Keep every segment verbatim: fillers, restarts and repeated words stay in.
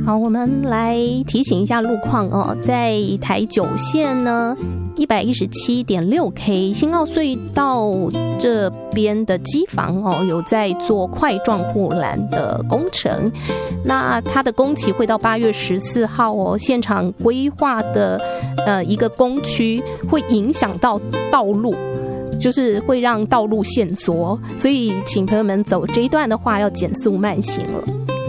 好，我们来提醒一下路况哦，在台九线呢一百一十七点六 K 新澳隧道这边的机房哦，有在做块状护栏的工程，那它的工期会到八月十四号哦，现场规划的呃一个工区会影响到道路，就是会让道路限缩，所以请朋友们走这一段的话要减速慢行了。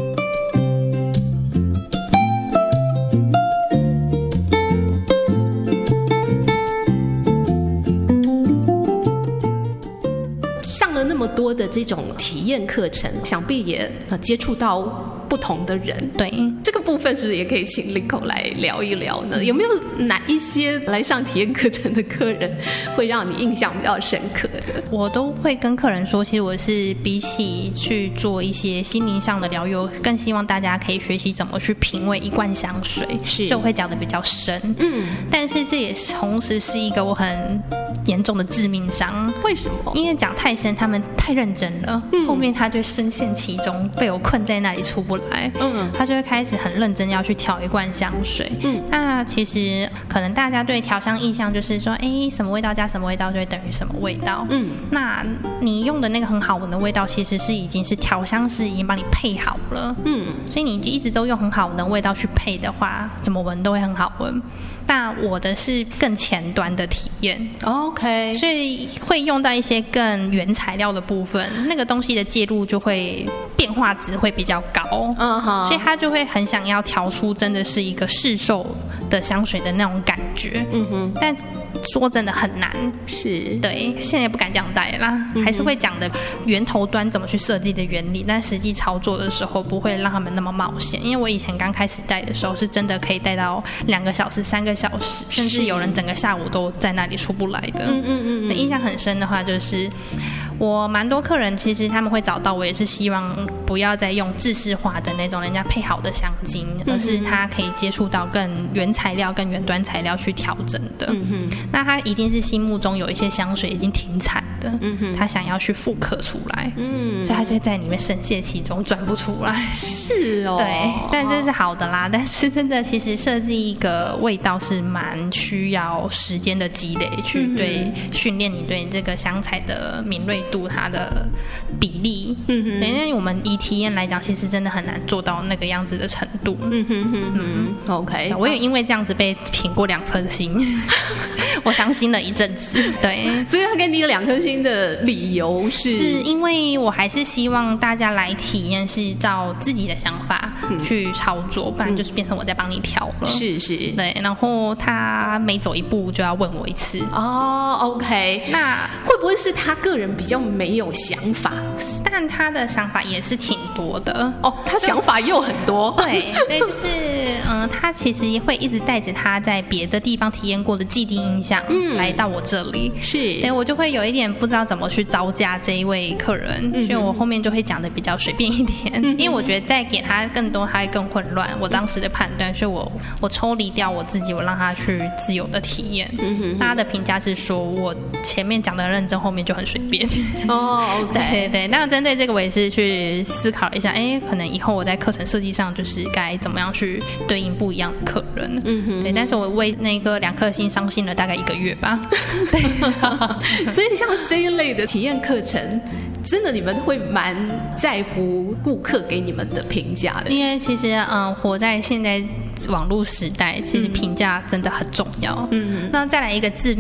上了那么多的这种体验课程，想必也呃接触到不同的人。 对， 这个部分是不是也可以请林口来聊一聊呢？有没有哪一些来上体验课程的客人会让你印象比较深刻的？ 我都会跟客人说，其实我是比起去做一些心灵上的疗愈，我更希望大家可以学习怎么去品味一罐香水， 是， 所以我会讲的比较深。嗯，但是这也同时是一个我很严重的致命伤。 为什么？ 因为讲太深，他们太认真了，嗯、后面他就深陷其中，被我困在那里出不来。嗯，他就会开始很认真要去调一罐香水。嗯，那其实可能大家对调香印象就是说，哎，什么味道加什么味道就会等于什么味道。嗯，那你用的那个很好闻的味道，其实是已经是调香师已经帮你配好了。嗯，所以你一直都用很好闻的味道去配的话，怎么闻都会很好闻。但我的是更前端的体验 ，OK， 所以会用到一些更原材料的部分，那个东西的介入就会变化值会比较高，嗯哼，所以他就会很想要调出真的是一个市售的香水的那种感觉，嗯哼，但说真的很难， 是对，现在也不敢这样带啦，嗯、还是会讲的源头端怎么去设计的原理，但实际操作的时候不会让他们那么冒险，因为我以前刚开始带的时候是真的可以带到两个小时、三个小时，甚至有人整个下午都在那里出不来的。嗯嗯嗯，印象很深的话就是。我蛮多客人其实他们会找到我，也是希望不要再用制式化的那种人家配好的香精，而是他可以接触到更原材料、更原端材料去调整的。嗯哼，那他一定是心目中有一些香水已经停产的，嗯哼，他想要去复刻出来，嗯，所以他就会在里面深陷其中，转不出来。 是哦， 对，但这是好的啦。但是真的，其实设计一个味道是蛮需要时间的积累，去对训练你对这个香材的敏锐度。度它的比例，嗯哼，因为我们以体验来讲，其实真的很难做到那个样子的程度，嗯哼哼嗯 ，OK， 我也因为这样子被评过两颗星，我伤心了一阵子，对， 所以他给你两颗星的理由是， 是因为我还是希望大家来体验是照自己的想法去操作，不然就是变成我在帮你调了， 是是， 对，然后他每走一步就要问我一次， 哦 ，OK， 那会不会是他个人比较没有想法？ 但他的想法也是挺多的哦，他想法又很多， 对对，就是嗯、呃，他其实会一直带着他在别的地方体验过的既定印象，嗯，来到我这里， 是， 对我就会有一点不知道怎么去招架这一位客人，嗯、所以我后面就会讲的比较随便一点，嗯、因为我觉得再给他更多，他会更混乱。我当时的判断，所以我我抽离掉我自己，我让他去自由的体验。嗯哼，大家的评价是说我前面讲的认真，后面就很随便。 哦， oh, 对对对，那针对这个我也是去思考了一下，哎，可能以后我在课程设计上就是该怎么样去对应不一样的客人。嗯哼，对，但是我为那个两颗星伤心了大概一个月吧。对， 所以像这一类的体验课程，真的你们会蛮在乎顾客给你们的评价的， 因为其实嗯，活在现在网络时代，其实评价真的很重要。嗯，那再来一个致